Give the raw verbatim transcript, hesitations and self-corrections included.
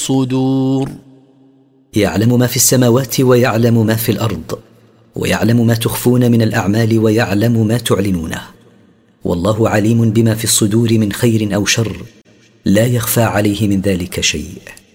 الصدور. يعلم ما في السماوات ويعلم ما في الأرض، ويعلم ما تخفون من الأعمال ويعلم ما تعلنونه، والله عليم بما في الصدور من خير أو شر، لا يخفى عليه من ذلك شيء.